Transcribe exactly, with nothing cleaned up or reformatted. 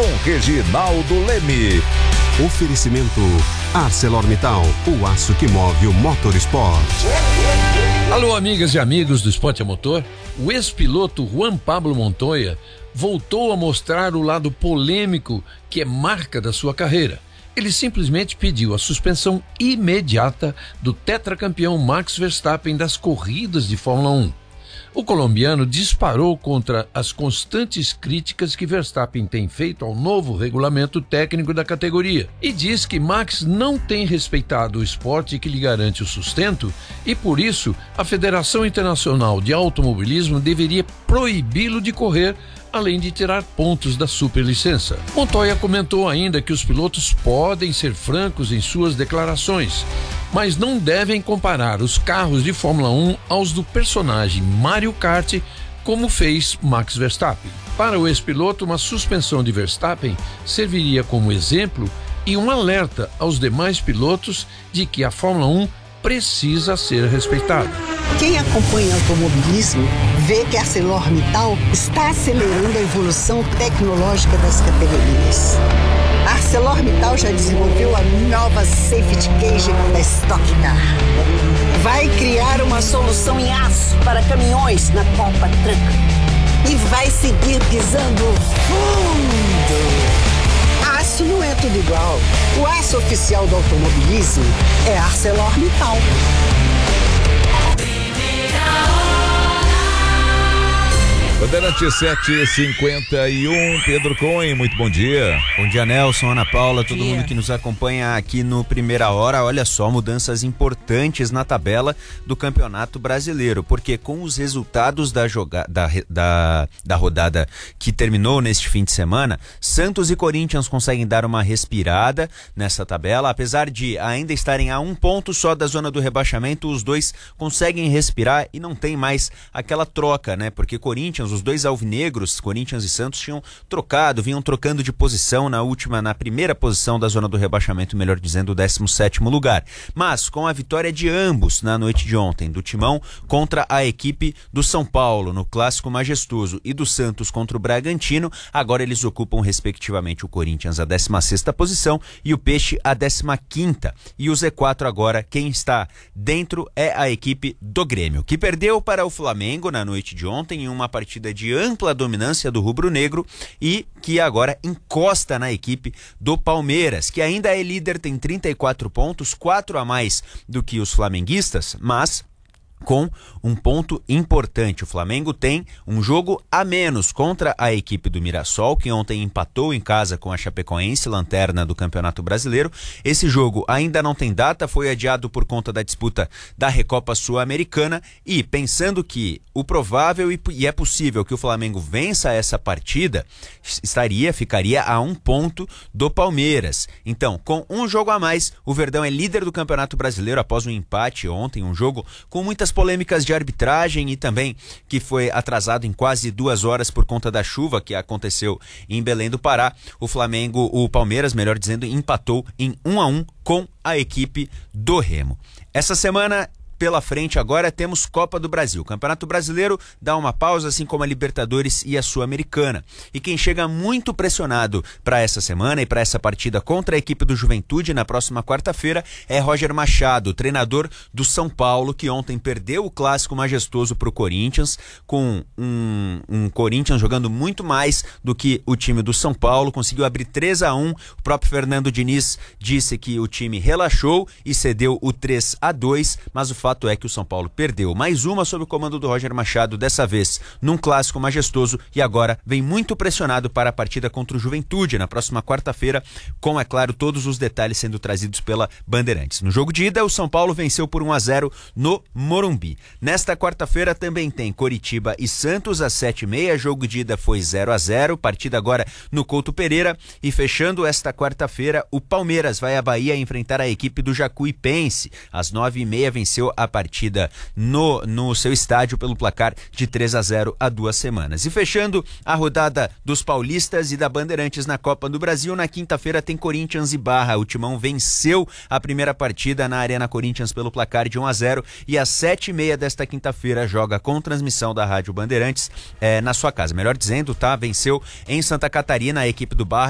com Reginaldo Leme. Oferecimento ArcelorMittal, o aço que move o motorsport. Alô, amigas e amigos do Esporte a Motor. O ex-piloto Juan Pablo Montoya voltou a mostrar o lado polêmico que é marca da sua carreira. Ele simplesmente pediu a suspensão imediata do tetracampeão Max Verstappen das corridas de Fórmula um. O colombiano disparou contra as constantes críticas que Verstappen tem feito ao novo regulamento técnico da categoria e diz que Max não tem respeitado o esporte que lhe garante o sustento e, por isso, a Federação Internacional de Automobilismo deveria proibi-lo de correr, além de tirar pontos da superlicença. Montoya comentou ainda que os pilotos podem ser francos em suas declarações, mas não devem comparar os carros de Fórmula um aos do personagem Mario Kart, como fez Max Verstappen. Para o ex-piloto, uma suspensão de Verstappen serviria como exemplo e um alerta aos demais pilotos de que a Fórmula um precisa ser respeitada. Quem acompanha automobilismo vê que a ArcelorMittal está acelerando a evolução tecnológica das categorias. A ArcelorMittal já desenvolveu a nova Safety Cage da Stock Car. Vai criar uma solução em aço para caminhões na Copa Truck. E vai seguir pisando fundo. Aço não é tudo igual. O aço oficial do automobilismo é ArcelorMittal. Bandeirante sete e cinquenta e um, Pedro Cohen, muito bom dia. Bom dia, Nelson, Ana Paula, todo dia. mundo que nos acompanha aqui no Primeira Hora. Olha só, mudanças importantes na tabela do Campeonato Brasileiro, porque com os resultados da, joga... da, da, da rodada que terminou neste fim de semana, Santos e Corinthians conseguem dar uma respirada nessa tabela, apesar de ainda estarem a um ponto só da zona do rebaixamento, os dois conseguem respirar e não tem mais aquela troca, né? Porque Corinthians, os dois alvinegros, Corinthians e Santos, tinham trocado, vinham trocando de posição na última, na primeira posição da zona do rebaixamento, melhor dizendo, o décimo sétimo lugar. Mas com a vitória de ambos na noite de ontem, do Timão contra a equipe do São Paulo no Clássico Majestoso e do Santos contra o Bragantino, agora eles ocupam respectivamente o Corinthians a décima sexta posição e o Peixe a décima quinta. E o Z quatro agora, quem está dentro é a equipe do Grêmio, que perdeu para o Flamengo na noite de ontem em uma partida de ampla dominância do rubro-negro e que agora encosta na equipe do Palmeiras, que ainda é líder, tem trinta e quatro pontos, quatro a mais do que os flamenguistas, mas com um ponto importante. O Flamengo tem um jogo a menos contra a equipe do Mirassol, que ontem empatou em casa com a Chapecoense, lanterna do Campeonato Brasileiro. Esse jogo ainda não tem data, foi adiado por conta da disputa da Recopa Sul-Americana e pensando que o provável e é possível que o Flamengo vença essa partida, estaria, ficaria a um ponto do Palmeiras. Então, com um jogo a mais, o Verdão é líder do Campeonato Brasileiro após um empate ontem, um jogo com muitas polêmicas de arbitragem e também que foi atrasado em quase duas horas por conta da chuva que aconteceu em Belém do Pará. O Flamengo, o Palmeiras, melhor dizendo, empatou em um a um com a equipe do Remo. Essa semana pela frente agora temos Copa do Brasil. O Campeonato Brasileiro dá uma pausa, assim como a Libertadores e a Sul-Americana. E quem chega muito pressionado para essa semana e para essa partida contra a equipe do Juventude na próxima quarta-feira é Roger Machado, treinador do São Paulo, que ontem perdeu o Clássico Majestoso para o Corinthians, com um, um Corinthians jogando muito mais do que o time do São Paulo, conseguiu abrir três a um. O próprio Fernando Diniz disse que o time relaxou e cedeu o três a dois, mas o fato é que o São Paulo perdeu mais uma sob o comando do Roger Machado, dessa vez num Clássico Majestoso, e agora vem muito pressionado para a partida contra o Juventude na próxima quarta-feira, com, é claro, todos os detalhes sendo trazidos pela Bandeirantes. No jogo de ida, o São Paulo venceu por um a zero no Morumbi. Nesta quarta-feira também tem Coritiba e Santos às sete e meia, jogo de ida foi zero a zero, partida agora no Couto Pereira, e fechando esta quarta-feira, o Palmeiras vai à Bahia enfrentar a equipe do Jacuipense. Às nove e meia venceu a partida no, no seu estádio pelo placar de três a zero há duas semanas. E fechando a rodada dos paulistas e da Bandeirantes na Copa do Brasil, na quinta-feira tem Corinthians e Barra. O Timão venceu a primeira partida na Arena Corinthians pelo placar de um a zero e às sete e meia desta quinta-feira joga com transmissão da Rádio Bandeirantes eh, na sua casa. Melhor dizendo, tá? Venceu em Santa Catarina a equipe do Barra